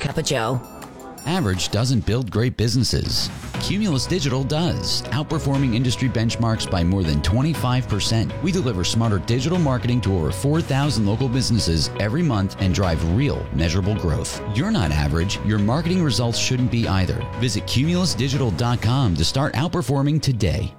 cup of joe. Average doesn't build great businesses. Cumulus Digital does, outperforming industry benchmarks by more than 25%. We deliver smarter digital marketing to over 4,000 local businesses every month and drive real, measurable growth. You're not average. Your marketing results shouldn't be either. Visit cumulusdigital.com to start outperforming today.